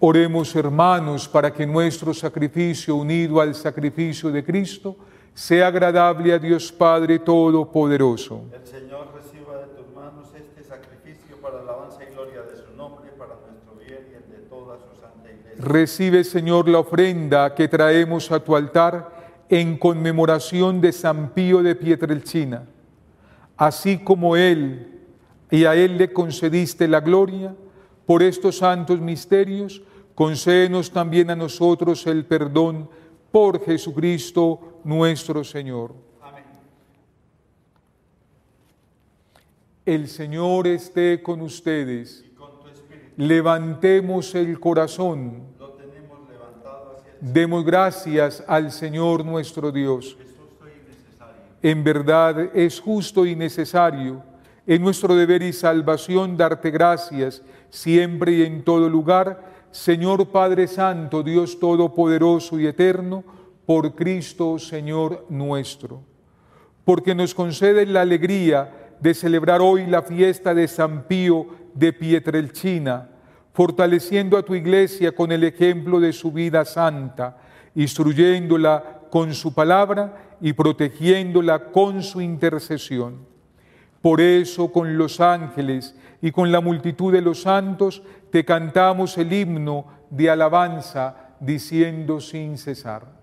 Oremos, hermanos, para que nuestro sacrificio unido al sacrificio de Cristo sea agradable a Dios Padre Todopoderoso. El Señor reciba de tus manos este sacrificio para alabanza y gloria de su nombre, para nuestro bien y el de toda su santa Iglesia. Recibe, Señor, la ofrenda que traemos a tu altar en conmemoración de San Pío de Pietrelcina. Así como él y a él le concediste la gloria, por estos santos misterios, concédenos también a nosotros el perdón por Jesucristo nuestro Señor. Amén. El Señor esté con ustedes. Y con tu espíritu. Levantemos el corazón. Lo tenemos levantado hacia el Señor. Demos gracias al Señor nuestro Dios. Es justo y necesario. En verdad es justo y necesario, es nuestro deber y salvación darte gracias siempre y en todo lugar, Señor Padre Santo, Dios Todopoderoso y Eterno, por Cristo Señor nuestro. Porque nos concede la alegría de celebrar hoy la fiesta de San Pío de Pietrelcina, fortaleciendo a tu Iglesia con el ejemplo de su vida santa, instruyéndola con su palabra y protegiéndola con su intercesión. Por eso, con los ángeles y con la multitud de los santos, te cantamos el himno de alabanza, diciendo sin cesar.